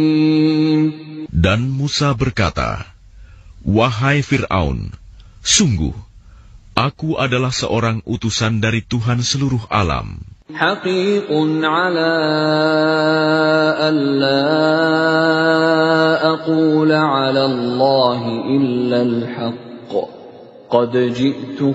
Dan Musa berkata, "Wahai Fir'aun, sungguh, aku adalah seorang utusan dari Tuhan seluruh alam. حقيق على ألا أقول على الله إلا الحق قد جئتكم